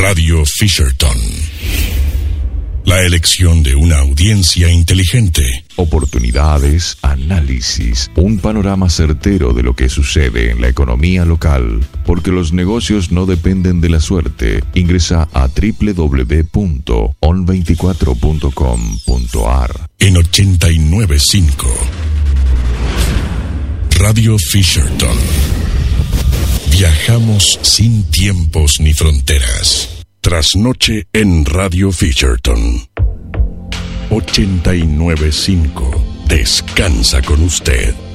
Radio Fisherton. La elección de una audiencia inteligente. Oportunidades, análisis, un panorama certero de lo que sucede en la economía local, porque los negocios no dependen de la suerte. Ingresa a www.on24.com.ar. En 89.5 Radio Fisherton. Viajamos sin tiempos ni fronteras. Trasnoche en Radio Fisherton. 89.5 descansa con usted.